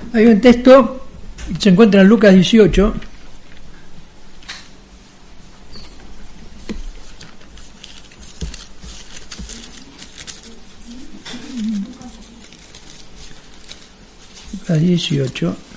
Hay un texto que se encuentra en Lucas 18. Lucas 18.